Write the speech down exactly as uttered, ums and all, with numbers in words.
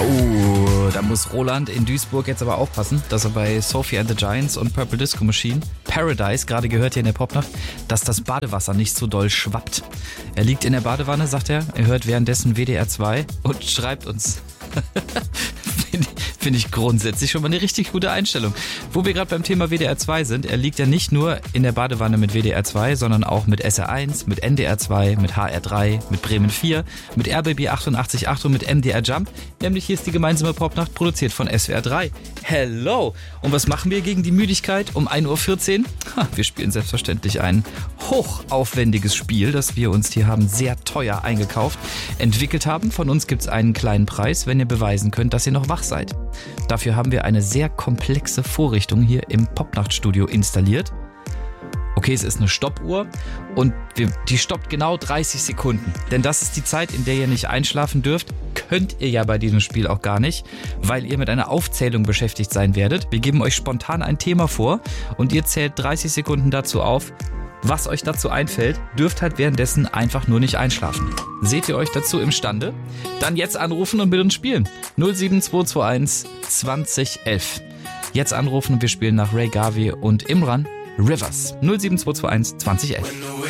Oh, da muss Roland in Duisburg jetzt aber aufpassen, dass er bei Sophie and the Giants und Purple Disco Machine Paradise, gerade gehört hier in der Popnacht, dass das Badewasser nicht so doll schwappt. Er liegt in der Badewanne, sagt er, er hört währenddessen W D R zwei und schreibt uns. Finde find ich grundsätzlich schon mal eine richtig gute Einstellung. Wo wir gerade beim Thema W D R zwei sind, er liegt ja nicht nur in der Badewanne mit W D R zwei, sondern auch mit S R eins, mit N D R zwei, mit H R drei, mit Bremen vier, mit R B B achtundachtzig Komma acht und mit M D R Jump. Nämlich hier ist die gemeinsame Popnacht, produziert von S W R drei. Hello! Und was machen wir gegen die Müdigkeit um ein Uhr vierzehn? Ha, wir spielen selbstverständlich ein hochaufwendiges Spiel, das wir uns hier haben sehr teuer eingekauft, entwickelt haben. Von uns gibt es einen kleinen Preis, wenn ihr beweisen könnt, dass ihr noch wach seid. Dafür haben wir eine sehr komplexe Vorrichtung hier im Popnachtstudio installiert. Okay, es ist eine Stoppuhr und wir, die stoppt genau dreißig Sekunden. Denn das ist die Zeit, in der ihr nicht einschlafen dürft. Könnt ihr ja bei diesem Spiel auch gar nicht, weil ihr mit einer Aufzählung beschäftigt sein werdet. Wir geben euch spontan ein Thema vor und ihr zählt dreißig Sekunden dazu auf. Was euch dazu einfällt, dürft halt währenddessen einfach nur nicht einschlafen. Seht ihr euch dazu imstande? Dann jetzt anrufen und mit uns spielen. null sieben zwei zwei eins zwanzig elf. Jetzt anrufen und wir spielen nach Ray Garvey und Imran Rivers. null sieben zwei zwei eins zwanzig elf.